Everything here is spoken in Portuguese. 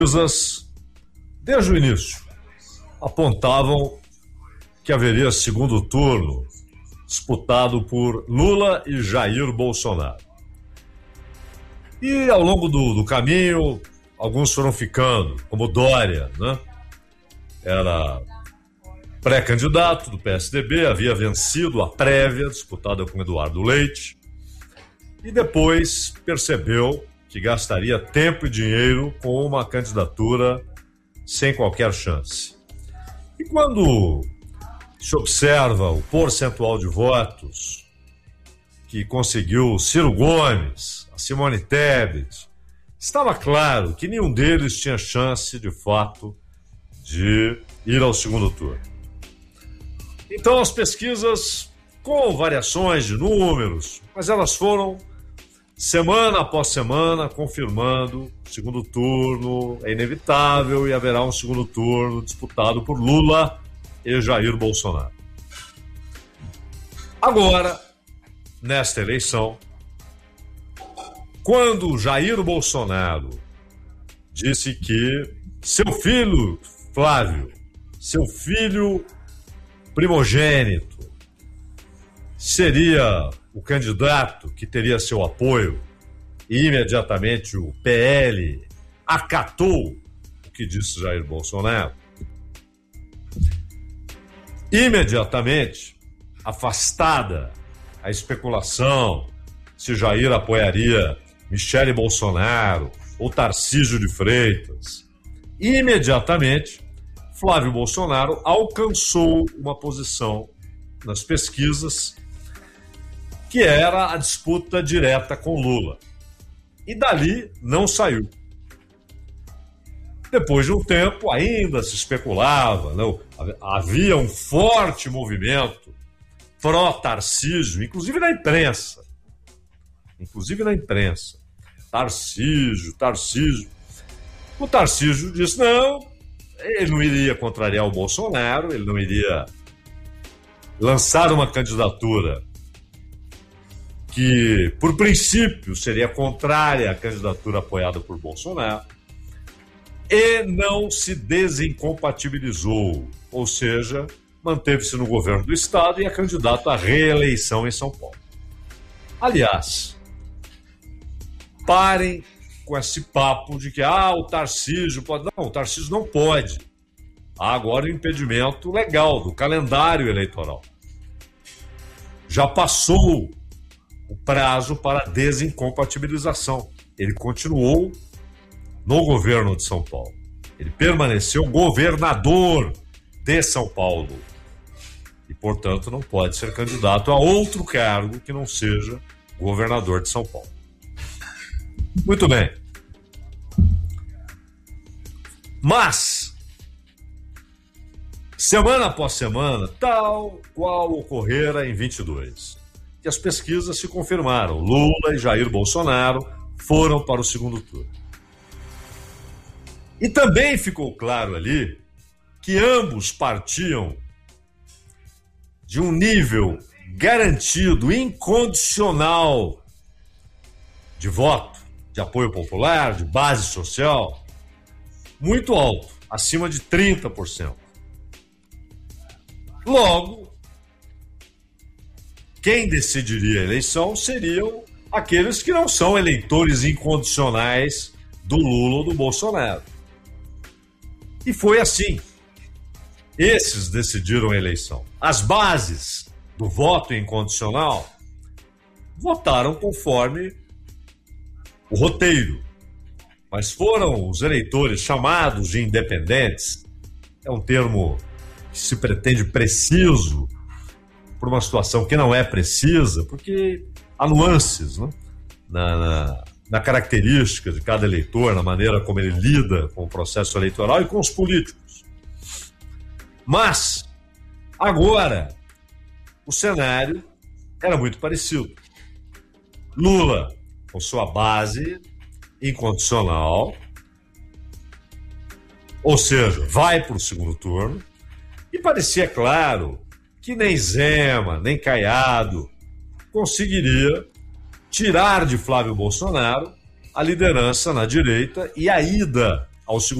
pesquisas, desde o início, apontavam que haveria segundo turno disputado por Lula e Jair Bolsonaro. E ao longo do caminho, alguns foram ficando, como Dória, né? Era pré-candidato do PSDB, havia vencido a prévia disputada com Eduardo Leite e depois percebeu que gastaria tempo e dinheiro com uma candidatura sem qualquer chance. E quando se observa o percentual de votos que conseguiu Ciro Gomes, a Simone Tebet, estava claro que nenhum deles tinha chance, de fato, de ir ao segundo turno. Então as pesquisas, com variações de números, mas elas foram semana após semana confirmando segundo turno é inevitável e haverá um segundo turno disputado por Lula e Jair Bolsonaro. Agora, nesta eleição, quando Jair Bolsonaro disse que seu filho Flávio, seu filho primogênito, seria o candidato que teria seu apoio, e imediatamente o PL acatou o que disse Jair Bolsonaro, imediatamente afastada a especulação se Jair apoiaria Michele Bolsonaro ou Tarcísio de Freitas, imediatamente Flávio Bolsonaro alcançou uma posição nas pesquisas que era a disputa direta com Lula. E dali não saiu. Depois de um tempo, ainda se especulava, não? Havia um forte movimento pró-Tarcísio, inclusive na imprensa. Tarcísio. O Tarcísio disse, não, ele não iria contrariar o Bolsonaro, ele não iria lançar uma candidatura que, por princípio, seria contrária à candidatura apoiada por Bolsonaro, e não se desincompatibilizou, ou seja, manteve-se no governo do Estado e é candidato à reeleição em São Paulo. Aliás, parem com esse papo de que o Tarcísio pode... Não, o Tarcísio não pode. Há agora o impedimento legal do calendário eleitoral. Já passou o prazo para desincompatibilização. Ele continuou no governo de São Paulo. Ele permaneceu governador de São Paulo. E, portanto, não pode ser candidato a outro cargo que não seja governador de São Paulo. Muito bem. Mas, semana após semana, tal qual ocorrera em 22, que as pesquisas se confirmaram. Lula e Jair Bolsonaro foram para o segundo turno. E também ficou claro ali que ambos partiam de um nível garantido, incondicional de voto, de apoio popular, de base social, muito alto, acima de 30%. Logo, quem decidiria a eleição seriam aqueles que não são eleitores incondicionais do Lula ou do Bolsonaro. E foi assim. Esses decidiram a eleição. As bases do voto incondicional votaram conforme o roteiro. Mas foram os eleitores chamados de independentes, é um termo que se pretende preciso por uma situação que não é precisa, porque há nuances, né? na característica de cada eleitor, na maneira como ele lida com o processo eleitoral e com os políticos. Mas, agora, o cenário era muito parecido. Lula, com sua base incondicional, ou seja, vai para o segundo turno, e parecia claro que nem Zema, nem Caiado conseguiria tirar de Flávio Bolsonaro a liderança na direita e a ida ao segundo